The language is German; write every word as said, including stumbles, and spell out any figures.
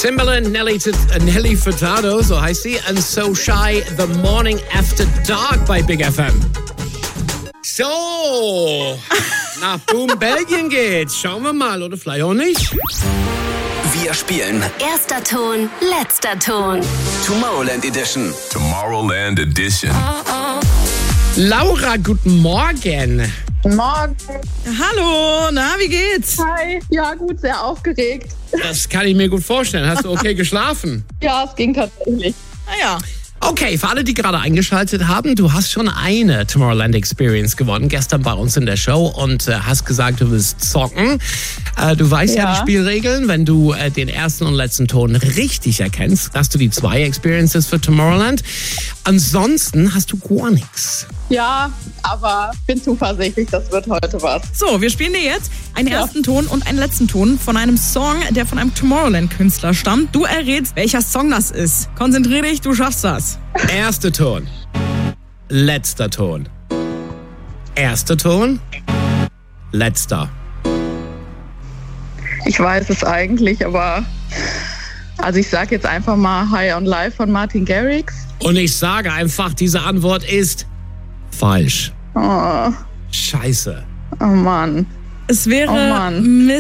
Timbaland, Nelly, Nelly Furtado, so heißt sie, and So Shy, The Morning After Dark bei Big F M. So, nach Boom Belgien geht's. Schauen wir mal, oder vielleicht auch nicht. Wir spielen Erster Ton, letzter Ton. Tomorrowland Edition. Tomorrowland Edition. Laura, guten Morgen. Guten Morgen. Hallo, na, wie geht's? Hi. Ja, gut, sehr aufgeregt. Das kann ich mir gut vorstellen. Hast du okay geschlafen? Ja, es ging tatsächlich. Naja. Okay, für alle, die gerade eingeschaltet haben, du hast schon eine Tomorrowland Experience gewonnen, gestern bei uns in der Show und äh, hast gesagt, du willst zocken. Äh, du weißt ja. ja die Spielregeln, wenn du äh, den ersten und letzten Ton richtig erkennst, hast du die zwei Experiences für Tomorrowland. Ansonsten hast du gar nichts. Ja, aber bin zuversichtlich, das wird heute was. So, wir spielen dir jetzt einen Ja. ersten Ton und einen letzten Ton von einem Song, der von einem Tomorrowland-Künstler stammt. Du errätst, welcher Song das ist. Konzentrier dich, du schaffst das. Erster Ton. Letzter Ton. Erster Ton. Letzter. Ich weiß es eigentlich, aber also ich sag jetzt einfach mal High on Life von Martin Garrix. Und ich sage einfach, diese Antwort ist falsch. Oh, Scheiße. oh Mann. Es wäre Oh Mann.